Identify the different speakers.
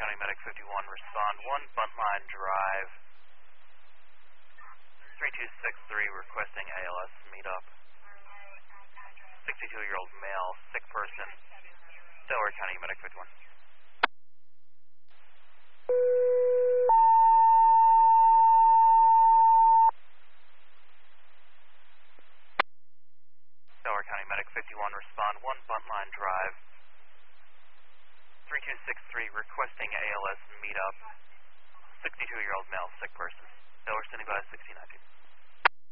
Speaker 1: County Medic 51, respond 1, Buntline Drive, 3263, requesting ALS meetup. 62-year-old male, sick person, Delaware County Medic 51. Delaware County Medic 51, respond 1, Buntline Drive, 3263, requesting ALS meetup. 62-year-old male, sick person. Delaware standing by 1619.